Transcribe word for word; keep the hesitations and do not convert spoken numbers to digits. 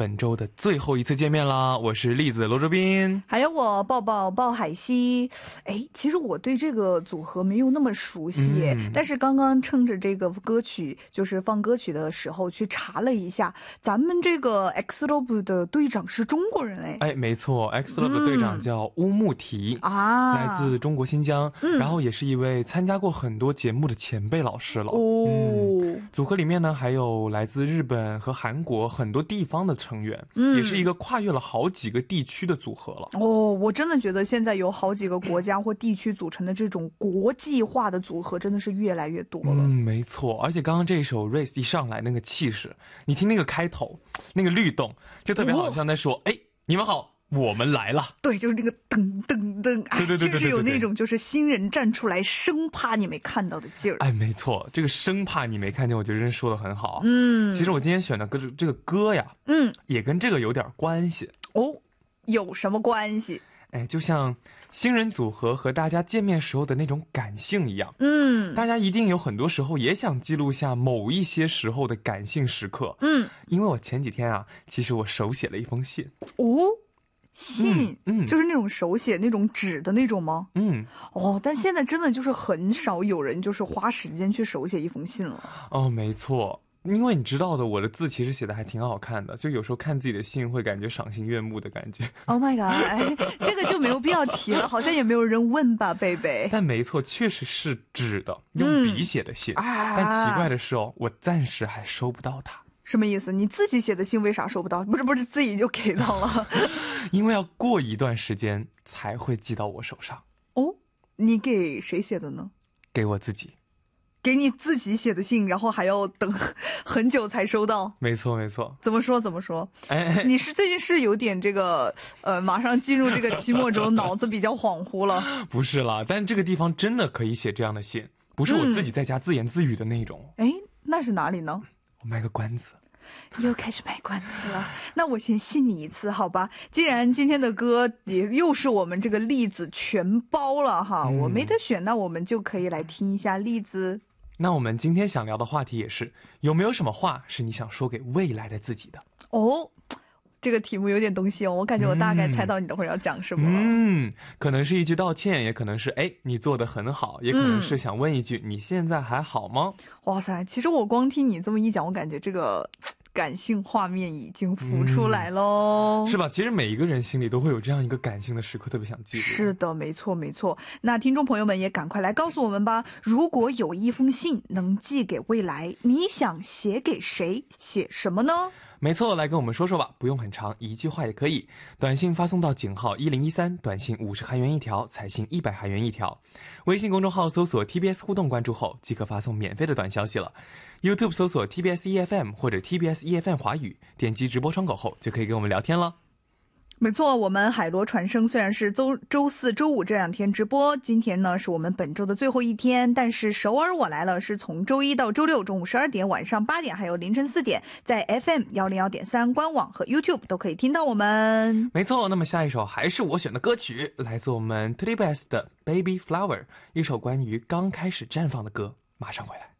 本周的最后一次见面啦，我是栗子罗卓斌， 还有我抱抱鲍海西。哎，其实我对这个组合没有那么熟悉、嗯、但是刚刚趁着这个歌曲就是放歌曲的时候去查了一下，咱们这个 X L O B 的队长是中国人。哎哎，没错， X L O B 的队长叫乌木提、嗯、啊，来自中国新疆、嗯、然后也是一位参加过很多节目的前辈老师了哦、嗯。组合里面呢还有来自日本和韩国很多地方的成员、嗯、也是一个跨越了好几个地区的组合了哦。我真的觉得现在有好几个国家或地区组成的这种国际化的组合真的是越来越多了。 嗯，没错。而且刚刚这一首 Race 一上来那个气势，你听那个开头那个律动就特别好像在说哎、哦，你们好，我们来了。 对，就是那个噔噔噔，哎，甚至有那种就是新人站出来生怕你没看到的劲儿。 哎，没错，这个生怕你没看见，我觉得真说得很好。嗯，其实我今天选的歌这个歌呀，嗯，也跟这个有点关系。 哦，有什么关系？ 哎，就像新人组合和大家见面时候的那种感性一样，嗯，大家一定有很多时候也想记录下某一些时候的感性时刻，嗯，因为我前几天啊，其实我手写了一封信。 哦，信，嗯，嗯就是那种手写那种纸的那种吗？嗯，哦，但现在真的就是很少有人就是花时间去手写一封信了。 哦，没错。因为你知道的，我的字其实写的还挺好看的，就有时候看自己的信会感觉赏心悦目的感觉。 Oh my god， 哎，这个就没有必要提了，好像也没有人问吧，贝贝。 但没错，确实是纸的，用笔写的信、嗯啊。但奇怪的是哦，我暂时还收不到它。 什么意思？你自己写的信为啥收不到？不是不是，自己就给到了。 因为要过一段时间才会寄到我手上。 哦，你给谁写的呢？ 给我自己。 给你自己写的信，然后还要等很久才收到。 没错没错。 怎么说怎么说？哎，你是最近是有点这个呃，马上进入这个期末周，脑子比较恍惚了。 不是啦，但这个地方真的可以写这样的信，不是我自己在家自言自语的那种。 哎、嗯，那是哪里呢？ 我卖个关子。 又开始卖关子了，那我先信你一次好吧。既然今天的歌也又是我们这个栗子全包了哈、嗯，我没得选，那我们就可以来听一下栗子。 那我们今天想聊的话题也是，有没有什么话是你想说给未来的自己的？ 哦，这个题目有点东西哦，我感觉我大概猜到你等会儿要讲什么了。 嗯，可能是一句道歉，也可能是哎你做得很好，也可能是想问一句、嗯、你现在还好吗？ 哇塞，其实我光听你这么一讲，我感觉这个感性画面已经浮出来喽、 嗯、是吧？其实每一个人心里都会有这样一个感性的时刻，特别想记录。 是的，没错没错。那听众朋友们也赶快来告诉我们吧，如果有一封信能寄给未来，你想写给谁，写什么呢？ 没错，来跟我们说说吧，不用很长，一句话也可以。短信发送到井号一零一三，短信五十韩元一条，彩信一百韩元一条。微信公众号搜索 T B S 互动关注后，即可发送免费的短消息了。YouTube 搜索 T B S E F M 或者 T B S E F M 华语，点击直播窗口后就可以跟我们聊天了。 没错，我们海螺传声虽然是周周四周五这两天直播，今天呢是我们本周的最后一天，但是首尔我来了是从周一到周六中午十二点、晚上八点还有凌晨四点，在 F M 一零一点三 官网和 YouTube 都可以听到我们。 没错，那么下一首还是我选的歌曲，来自我们 T B S 的 Baby Flower， 一首关于刚开始绽放的歌，马上回来。